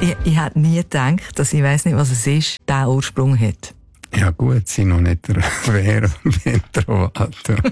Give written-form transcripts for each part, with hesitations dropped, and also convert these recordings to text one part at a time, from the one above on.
Ich hätte nie gedacht, dass ich weiss nicht, was es ist, diesen Ursprung hat. Ja gut, sie noch nicht der Trovato.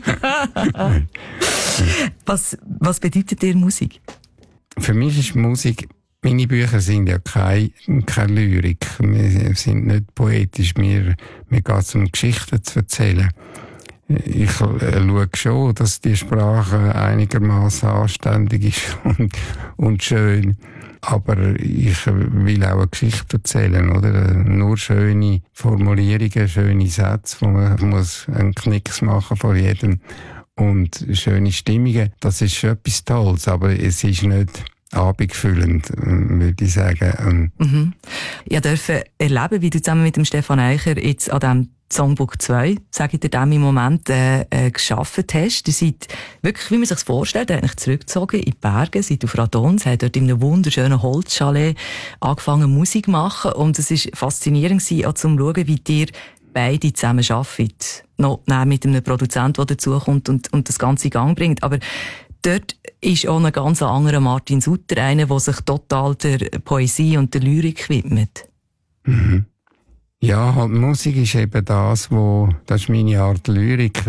Was bedeutet dir Musik? Für mich ist Musik, meine Bücher sind ja keine Lyrik, wir sind nicht poetisch, mir geht es um Geschichten zu erzählen. Ich schaue schon, dass die Sprache einigermaßen anständig ist und schön. Aber ich will auch eine Geschichte erzählen, oder? Nur schöne Formulierungen, schöne Sätze, wo man muss einen Knicks machen vor jedem. Und schöne Stimmungen, das ist schon etwas Tolles, aber es ist nicht abendfüllend, würde ich sagen. Ich durfte erleben, wie du zusammen mit dem Stefan Eicher jetzt an diesem Songbook 2, sage ich dir dem im Moment, geschafft hast. Ihr seid wirklich, wie man sich vorstellt, eigentlich zurückgezogen in die Berge, seid auf Radon, seid dort in einem wunderschönen Holzchalet angefangen Musik zu machen und es war faszinierend auch zum schauen, wie ihr beide zusammen arbeitet. Noch mit einem Produzent, der dazukommt und das Ganze in Gang bringt. Aber dort ist auch ein ganz anderer Martin Sutter, einer, der sich total der Poesie und der Lyrik widmet. Mhm. Ja, halt, Musik ist eben das ist meine Art Lyrik.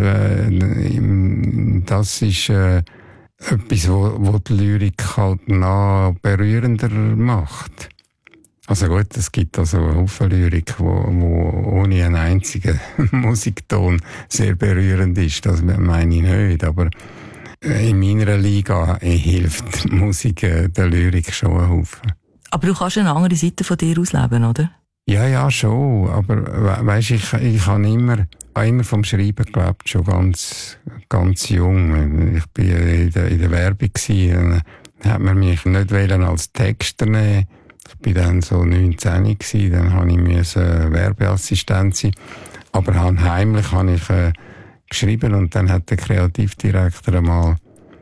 Das ist etwas, wo die Lyrik halt noch berührender macht. Also gut, es gibt also eine Haufen Lyrik, wo ohne einen einzigen Musikton sehr berührend ist. Das meine ich nicht, aber in meiner Liga hilft die Musik der Lyrik schon einen Haufen. Aber du kannst eine andere Seite von dir ausleben, oder? Ja, schon. Aber weisst, ich habe immer vom Schreiben gelebt, schon ganz jung. Ich bin in der Werbung gewesen, dann hat man mich nicht als Texter nehmen. Ich bin dann so 19 gewesen, dann habe ich Werbeassistent sein. Aber heimlich habe ich geschrieben und dann hat der Kreativdirektor einmal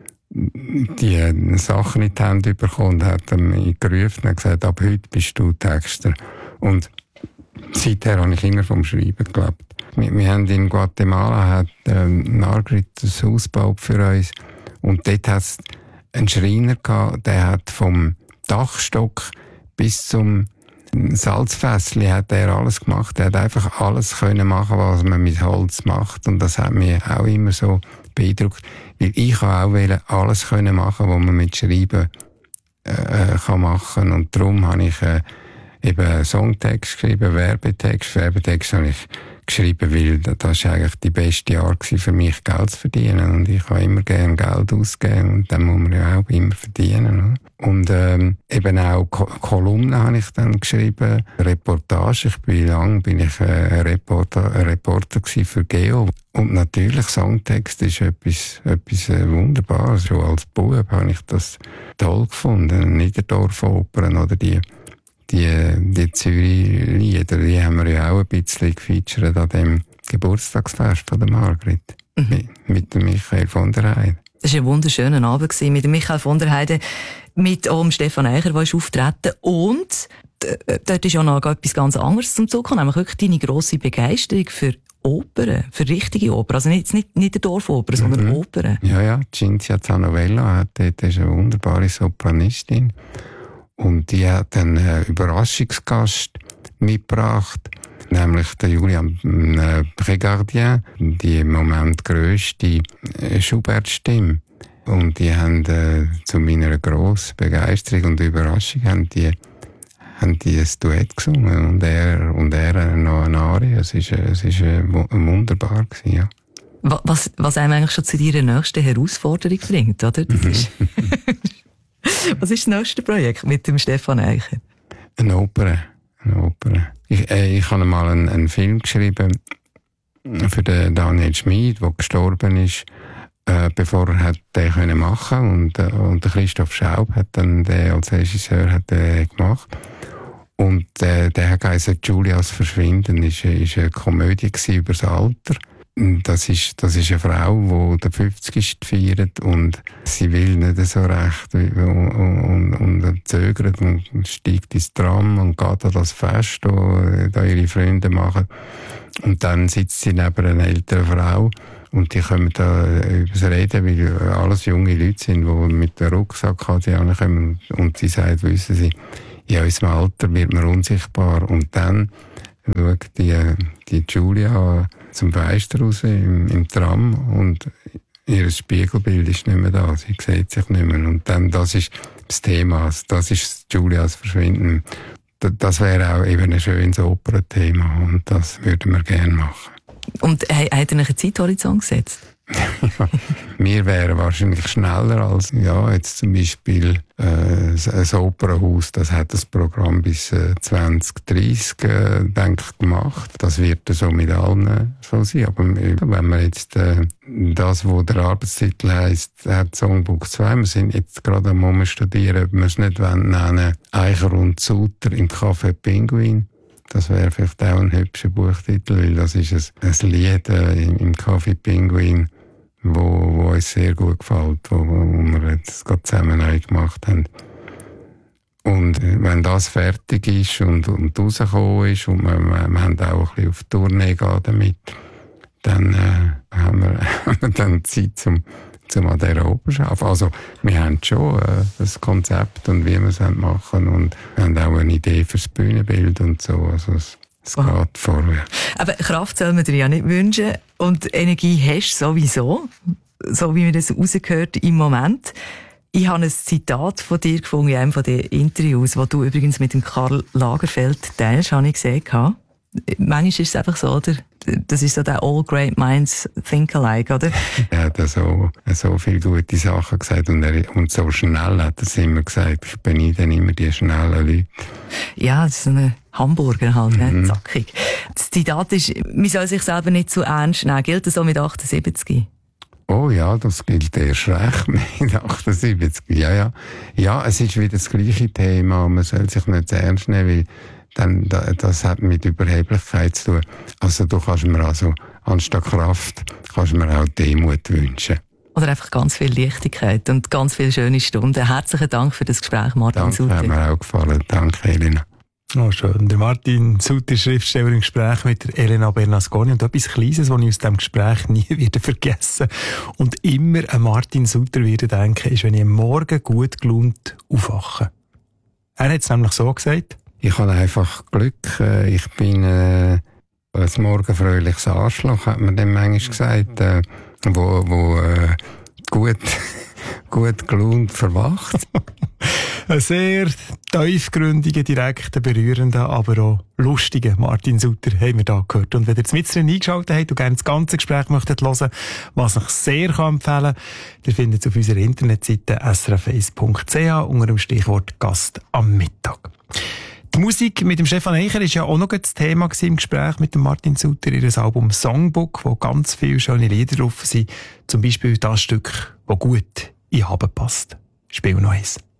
die Sachen in die Hände bekommen und hat mich gerufen und gesagt, ab heute bist du Texter. Und seither habe ich immer vom Schreiben gelebt. Wir haben in Guatemala Margrit ein Haus gebaut für uns. Und dort hat es einen Schreiner gehabt, der hat vom Dachstock bis zum Salzfässli hat er alles gemacht. Er hat einfach alles können machen, was man mit Holz macht. Und das hat mich auch immer so beeindruckt. Weil ich auch alles können machen, was man mit Schreiben kann machen. Und darum habe ich eben Songtext geschrieben, Werbetext. Werbetext habe ich geschrieben, weil das war eigentlich die beste Art für mich, Geld zu verdienen. Und ich habe immer gerne Geld ausgeben und dann muss man ja auch immer verdienen. Und eben auch Kolumnen habe ich dann geschrieben, Reportage. Bin ich Reporter für Geo. Und natürlich, Songtext ist etwas Wunderbares. Schon als Bub habe ich das toll gefunden. Niederdorf-Opern oder die Zürich-Lieder, die haben wir ja auch ein bisschen gefeatured an dem Geburtstagsfest von der Margrit. Mit dem Michael von der Heide. Das war ein wunderschöner Abend mit dem Michael von der Heide, mit dem Stefan Eicher, der ist auftreten. Und dort ist auch noch etwas ganz anderes zum Zug gekommen, nämlich wirklich deine grosse Begeisterung für Opern, für richtige Opern. Also nicht der Dorfoper, sondern Opern. Ja, Cinzia Zanovella, die ist eine wunderbare Sopranistin. Und die hat einen Überraschungsgast mitgebracht, nämlich der Julian Prégardien, die im Moment grösste Schubert-Stimme. Und die haben zu meiner grossen Begeisterung und Überraschung haben die ein Duett gesungen und er noch eine Arie. Es ist wunderbar gewesen, ja. Was einem eigentlich schon zu deiner nächsten Herausforderung bringt, oder? Das ist was ist das nächste Projekt mit dem Stefan Eicher? Eine Oper. Ich habe mal einen Film geschrieben für den Daniel Schmid, der gestorben ist, bevor er den machen konnte. Und der Christoph Schaub hat dann den als Regisseur gemacht. Und der heisst Julias Verschwinden. Ist eine Komödie über das Alter. Das ist eine Frau, die den 50. feiert und sie will nicht so recht und zögert und steigt ins Tram und geht an das Fest, das ihre Freunde machen. Und dann sitzt sie neben einer älteren Frau und die können da über das reden, weil alles junge Leute sind, die mit dem Rucksack kommen und sie sagt, wissen Sie, in unserem Alter wird man unsichtbar. Und dann schaut die Julia zum Fenster raus im Tram und ihr Spiegelbild ist nicht mehr da. Sie sieht sich nicht mehr. Und dann, das ist das Thema. Das ist Julias Verschwinden. Das wäre auch eben ein schönes Opernthema. Und das würden wir gerne machen. Und hat er einen Zeithorizont gesetzt? Ja, wir wären wahrscheinlich schneller als, jetzt zum Beispiel ein Opernhaus, das hat das Programm bis 2030, denke ich, gemacht. Das wird so mit allen so sein. Aber wenn man jetzt das, wo der Arbeitstitel heisst, hat Songbook 2, wir sind jetzt gerade am Studieren, ob wir es nicht nennen, Eicher und Suter im Café Pinguin. Das wäre vielleicht auch ein hübscher Buchtitel, weil das ist ein Lied im Café Pinguin, wo uns sehr gut gefällt, wo wir jetzt gerade zusammen neu gemacht haben. Und wenn das fertig ist und rausgekommen ist und wir haben auch ein bisschen auf Tournee gehen damit, dann haben wir dann Zeit zum an dieser Oper arbeiten. Also wir haben schon das Konzept und wie wir es machen und wir haben auch eine Idee für das Bühnenbild und so. Also es geht vorwärts. Aber Kraft soll man dir ja nicht wünschen und Energie hast du sowieso, so wie man das rausgehört im Moment. Ich habe ein Zitat von dir gefunden in einem von den Interviews, wo du übrigens mit dem Karl Lagerfeld teilst, habe ich gesehen. Manchmal ist es einfach so, oder? Das ist so der All Great Minds Think Alike, oder? Er hat so viele gute Sachen gesagt und so schnell hat er es immer gesagt. Ich beneide immer die schnellen Leute. Ja, das ist so ein Hamburger halt, zackig. Das Zitat ist, man soll sich selber nicht zu ernst nehmen. Gilt das so mit 78? Oh ja, das gilt erst recht mit 78. Ja. Ja, es ist wieder das gleiche Thema. Man soll sich nicht zu ernst nehmen, weil dann, das hat mit Überheblichkeit zu tun. Also du kannst mir anstatt Kraft, kannst mir auch Demut wünschen. Oder einfach ganz viel Leichtigkeit und ganz viele schöne Stunden. Herzlichen Dank für das Gespräch, Martin Suter. Danke, hat mir auch gefallen. Danke, Elena. Oh, schön. Der Martin Suter, Schriftsteller, im Gespräch mit der Elena Bernasconi. Und etwas Kleines, was ich aus diesem Gespräch nie wieder vergessen und immer an Martin Suter wieder denken, ist, wenn ich am Morgen gut gelaunt aufwache. Er hat es nämlich so gesagt. Ich habe einfach Glück. Ich bin ein morgenfröhliches Arschloch, hat man dem manchmal gesagt, wo gut gelaunt verwacht. Ein sehr tiefgründiger, direkter, berührender, aber auch lustiger Martin Suter haben wir da gehört. Und wenn ihr jetzt mit drin eingeschaltet habt und gerne das ganze Gespräch möchtet hören, was ich sehr empfehlen kann, ihr findet es auf unserer Internetseite srf1.ch unter dem Stichwort Gast am Mittag. Die Musik mit dem Stefan Eicher war ja auch noch das Thema im Gespräch mit dem Martin Suter, ihr Album Songbook, wo ganz viele schöne Lieder drauf sind. Zum Beispiel das Stück, das gut in Haben passt. Spiel noch eins.